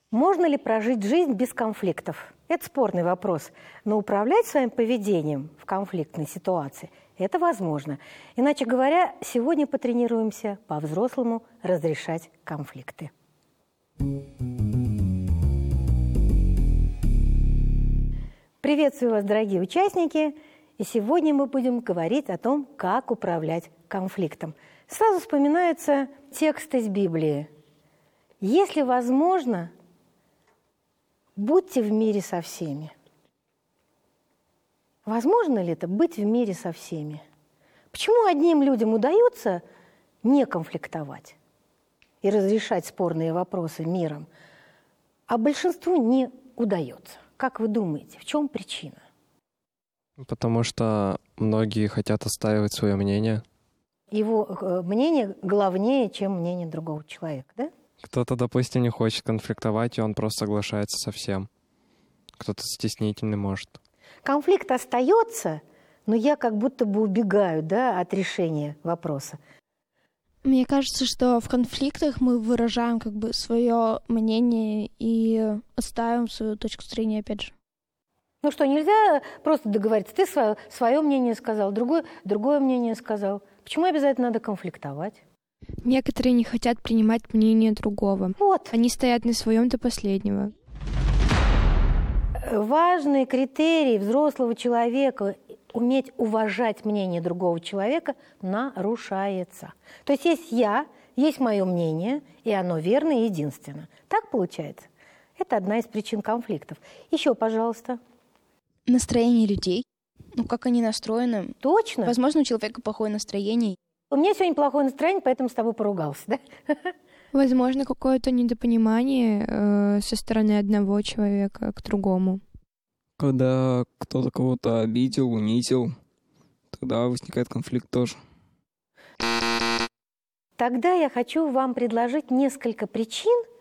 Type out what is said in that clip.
Можно ли прожить жизнь без конфликтов? Это спорный вопрос. Но управлять своим поведением в конфликтной ситуации – это возможно. Иначе говоря, сегодня потренируемся по-взрослому разрешать конфликты. Приветствую вас, дорогие участники! И сегодня мы будем говорить о том, как управлять конфликтом. Сразу вспоминается текст из Библии. «Если возможно, будьте в мире со всеми». Возможно ли это быть в мире со всеми? Почему одним людям удается не конфликтовать и разрешать спорные вопросы миром, а большинству не удается? Как вы думаете, в чем причина? Потому что многие хотят отстаивать свое мнение. Его мнение главнее, чем мнение другого человека, да? Кто-то, допустим, не хочет конфликтовать, и он просто соглашается со всем. Кто-то стеснительный может. Конфликт остается, но я как будто бы убегаю, да, от решения вопроса. Мне кажется, что в конфликтах мы выражаем как бы свое мнение и отстаиваем свою точку зрения, опять же. Ну что, нельзя просто договориться? Ты свое мнение сказал, другое мнение сказал. Почему обязательно надо конфликтовать? Некоторые не хотят принимать мнение другого. Вот. Они стоят на своем до последнего. Важный критерий взрослого человека – уметь уважать мнение другого человека – нарушается. То есть есть я, есть мое мнение, и оно верно и единственно. Так получается? Это одна из причин конфликтов. Еще, пожалуйста. Настроение людей. Как они настроены. Точно. Возможно, у человека плохое настроение. У меня сегодня плохое настроение, поэтому с тобой поругался, да? Возможно, какое-то недопонимание со стороны одного человека к другому. Когда кто-то кого-то обидел, унизил, тогда возникает конфликт тоже. Тогда я хочу вам предложить несколько причин,